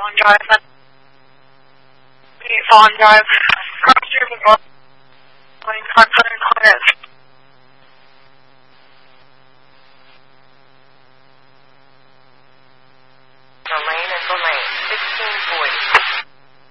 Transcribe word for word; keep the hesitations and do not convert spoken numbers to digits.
Fawn Drive. Fawn Drive. Cross Street with North. Lane five hundred clearance. The lane is the lane. sixteen